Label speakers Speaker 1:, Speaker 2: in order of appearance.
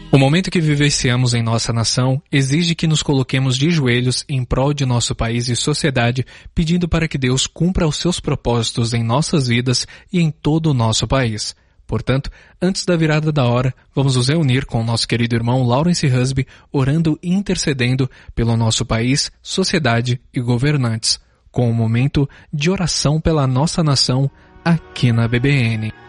Speaker 1: O momento que vivenciamos em nossa nação exige que nos coloquemos de joelhos em prol de nosso país e sociedade, pedindo para que Deus cumpra os seus propósitos em nossas vidas e em todo o nosso país. Portanto, antes da virada da hora, vamos nos reunir com o nosso querido irmão Lawrence Husby, orando e intercedendo pelo nosso país, sociedade e governantes, com um momento de oração pela nossa nação aqui na BBN.